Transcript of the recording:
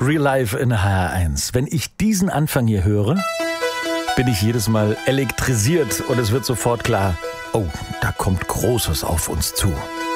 Real Life in HR1. Wenn ich diesen Anfang hier höre, bin ich jedes Mal elektrisiert und es wird sofort klar, oh, da kommt Großes auf uns zu.